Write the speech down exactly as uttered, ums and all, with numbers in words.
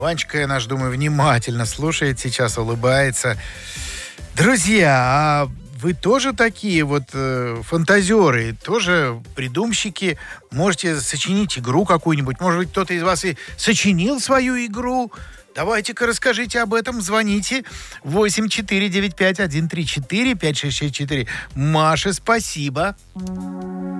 Ванечка, я наш, думаю, внимательно слушает сейчас, улыбается. Друзья, а вы тоже такие вот э, фантазеры, тоже придумщики? Можете сочинить игру какую-нибудь? Может быть, кто-то из вас и сочинил свою игру? Давайте-ка расскажите об этом. Звоните восемь четыре девять пять один три четыре пять шесть шесть четыре. Маше, спасибо.